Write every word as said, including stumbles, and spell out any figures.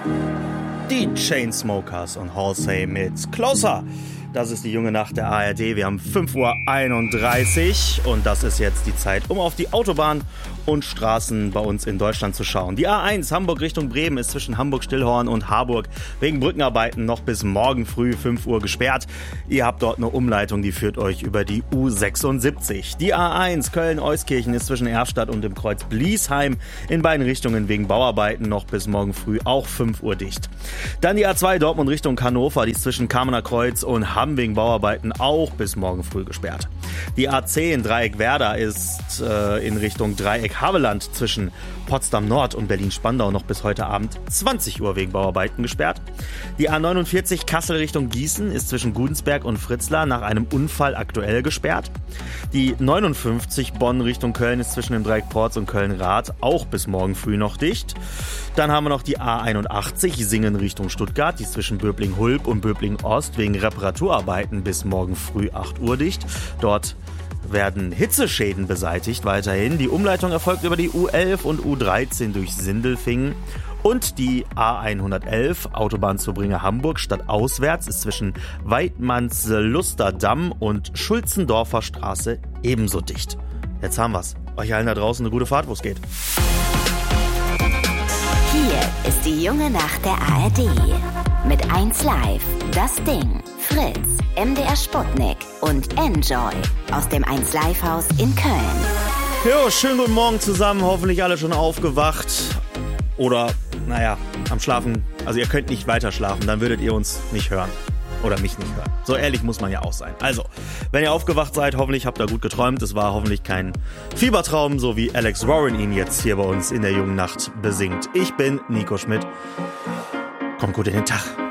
Die Chainsmokers und Halsey mit Closer. Das ist die junge Nacht der A R D. Wir haben fünf Uhr einunddreißig und das ist jetzt die Zeit, um auf die Autobahn und Straßen bei uns in Deutschland zu schauen. Die A eins Hamburg Richtung Bremen ist zwischen Hamburg-Stillhorn und Harburg wegen Brückenarbeiten noch bis morgen früh fünf Uhr gesperrt. Ihr habt dort eine Umleitung, die führt euch über die U sechsundsiebzig. Die A eins Köln-Euskirchen ist zwischen Erfstadt und dem Kreuz Bliesheim in beiden Richtungen wegen Bauarbeiten noch bis morgen früh auch fünf Uhr dicht. Dann die A zwei Dortmund Richtung Hannover, die ist zwischen Kamener Kreuz und Hamm wegen Bauarbeiten auch bis morgen früh gesperrt. Die A zehn Dreieck Werder ist äh, in Richtung Dreieck Havelland zwischen Potsdam Nord und Berlin-Spandau noch bis heute Abend zwanzig Uhr wegen Bauarbeiten gesperrt. Die A neunundvierzig Kassel Richtung Gießen ist zwischen Gudensberg und Fritzlar nach einem Unfall aktuell gesperrt. Die neunundfünfzig Bonn Richtung Köln ist zwischen dem Dreieck Porz und Köln-Rath auch bis morgen früh noch dicht. Dann haben wir noch die A einundachtzig Singen Richtung Stuttgart, die ist zwischen Böbling-Hulb und Böbling-Ost wegen Reparaturarbeiten bis morgen früh acht Uhr dicht. Dort werden Hitzeschäden beseitigt weiterhin. Die Umleitung erfolgt über die U elf und U dreizehn durch Sindelfingen. Und die A hundertelf, Autobahnzubringer Hamburg stadtauswärts, ist zwischen Weidmanns-Lusterdamm und Schulzendorfer Straße ebenso dicht. Jetzt haben wir's. Euch allen da draußen eine gute Fahrt, wo es geht. Hier ist die junge Nacht der A R D. Mit eins Live, Das Ding, Fritz, M D R Sputnik und Enjoy aus dem eins Live Haus in Köln. Jo, schönen guten Morgen zusammen. Hoffentlich alle schon aufgewacht. Oder, naja, am Schlafen. Also ihr könnt nicht weiter schlafen, dann würdet ihr uns nicht hören. Oder mich nicht hören. So ehrlich muss man ja auch sein. Also, wenn ihr aufgewacht seid, hoffentlich habt ihr gut geträumt. Es war hoffentlich kein Fiebertraum, so wie Alex Warren ihn jetzt hier bei uns in der jungen Nacht besingt. Ich bin Nico Schmidt. Kommt gut in den Tag.